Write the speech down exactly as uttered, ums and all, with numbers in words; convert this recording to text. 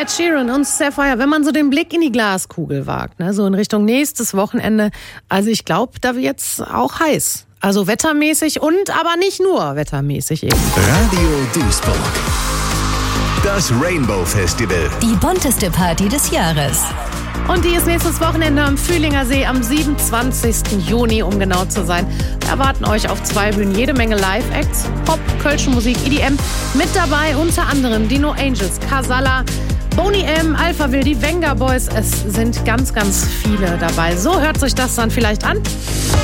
Ed Sheeran und Sapphire, wenn man so den Blick in die Glaskugel wagt, ne, so in Richtung nächstes Wochenende, also ich glaube, da wird's auch heiß. Also wettermäßig und aber nicht nur wettermäßig eben. Radio Duisburg. Das Rainbow Festival. Die bunteste Party des Jahres. Und die ist nächstes Wochenende am Fühlinger See am siebenundzwanzigsten Juni, um genau zu sein. Wir erwarten euch auf zwei Bühnen jede Menge Live-Acts, Pop, Kölsche Musik, E D M. Mit dabei unter anderem die No Angels, Casala, Boney M, Alphaville, die Venga Boys. Es sind ganz, ganz viele dabei. So hört sich das dann vielleicht an.